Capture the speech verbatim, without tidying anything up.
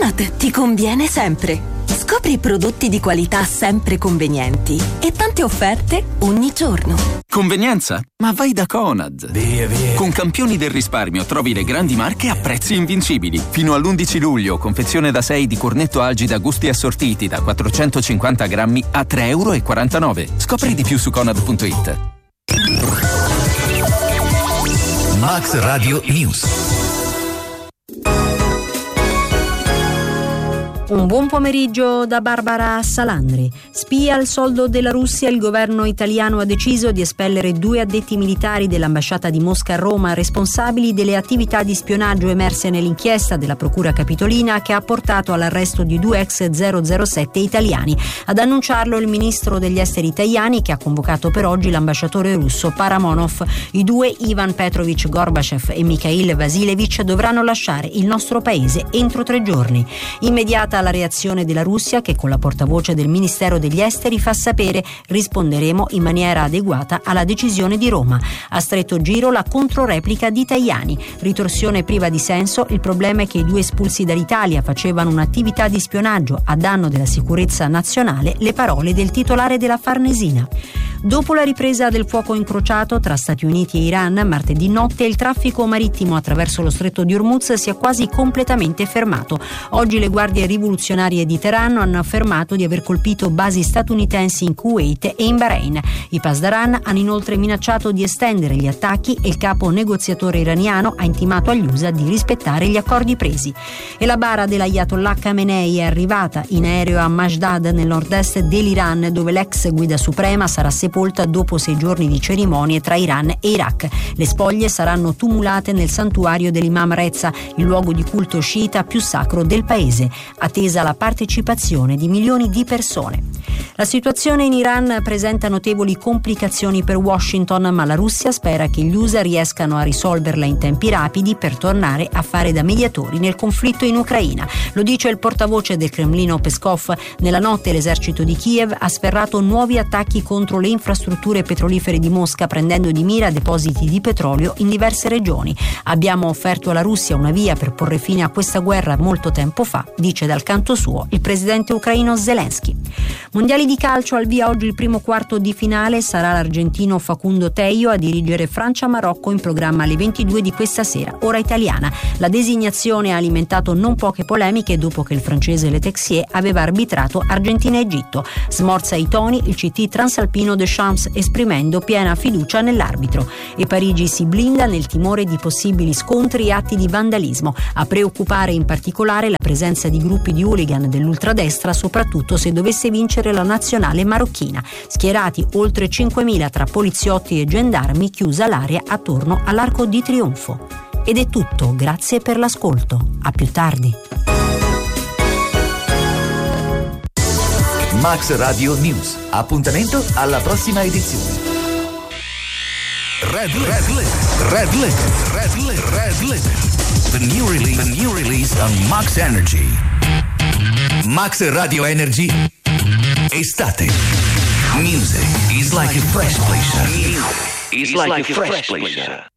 Conad ti conviene sempre. Scopri prodotti di qualità sempre convenienti e tante offerte ogni giorno. Convenienza? Ma vai da Conad. Via, via. Con campioni del risparmio trovi le grandi marche a prezzi invincibili. Fino all'undici luglio, confezione da sei di cornetto Algida gusti assortiti da quattrocentocinquanta grammi a tre virgola quarantanove euro. Scopri di più su conad punto it. Max Radio News. Un buon pomeriggio da Barbara Salandri. Spia al soldo della Russia, il governo italiano ha deciso di espellere due addetti militari dell'ambasciata di Mosca a Roma, responsabili delle attività di spionaggio emerse nell'inchiesta della Procura Capitolina che ha portato all'arresto di due ex zero zero sette italiani. Ad annunciarlo il ministro degli esteri italiani, che ha convocato per oggi l'ambasciatore russo Paramonov. I due, Ivan Petrovich Gorbachev e Mikhail Vasilevich, dovranno lasciare il nostro paese entro tre giorni. Immediata la reazione della Russia, che con la portavoce del Ministero degli Esteri fa sapere: risponderemo in maniera adeguata alla decisione di Roma. A stretto giro la controreplica di Tajani: ritorsione priva di senso, il problema è che i due espulsi dall'Italia facevano un'attività di spionaggio a danno della sicurezza nazionale, le parole del titolare della Farnesina. Dopo la ripresa del fuoco incrociato tra Stati Uniti e Iran martedì notte, il traffico marittimo attraverso lo stretto di Hormuz si è quasi completamente fermato. Oggi le guardie rivoluzionarie di Teheran hanno affermato di aver colpito basi statunitensi in Kuwait e in Bahrain. I Pasdaran hanno inoltre minacciato di estendere gli attacchi e il capo negoziatore iraniano ha intimato agli U S A di rispettare gli accordi presi. E la bara dell'Ayatollah Khamenei è arrivata in aereo a Mashdad, nel nord-est dell'Iran, dove l'ex guida suprema sarà sepolta dopo sei giorni di cerimonie tra Iran e Iraq. Le spoglie saranno tumulate nel santuario dell'Imam Reza, il luogo di culto sciita più sacro del paese, attesa la partecipazione di milioni di persone. La situazione in Iran presenta notevoli complicazioni per Washington, ma la Russia spera che gli U S A riescano a risolverla in tempi rapidi per tornare a fare da mediatori nel conflitto in Ucraina. Lo dice il portavoce del Cremlino Peskov. Nella notte l'esercito di Kiev ha sferrato nuovi attacchi contro le infrastrutture petrolifere di Mosca, prendendo di mira depositi di petrolio in diverse regioni. Abbiamo offerto alla Russia una via per porre fine a questa guerra molto tempo fa, dice dal canto suo il presidente ucraino Zelensky. Mondiali di calcio, al via oggi il primo quarto di finale. Sarà l'argentino Facundo Tejo a dirigere Francia-Marocco, in programma alle ventidue di questa sera, ora italiana. La designazione ha alimentato non poche polemiche dopo che il francese Le Texier aveva arbitrato Argentina-Egitto. Smorza i toni il C T transalpino De Champs, esprimendo piena fiducia nell'arbitro. E Parigi si blinda nel timore di possibili scontri e atti di vandalismo. A preoccupare in particolare la presenza di gruppi di hooligan dell'ultradestra, soprattutto se dovesse vincere la nazionale marocchina. Schierati oltre cinquemila tra poliziotti e gendarmi, chiusa l'area attorno all'Arco di Trionfo. Ed è tutto, grazie per l'ascolto. A più tardi. Max Radio News. Appuntamento alla prossima edizione. Red Red Red Red Red Red Red The new release The new release on Max Energy. Max Radio Energy Estate. Music is like a fresh pleasure. Is like a fresh pleasure.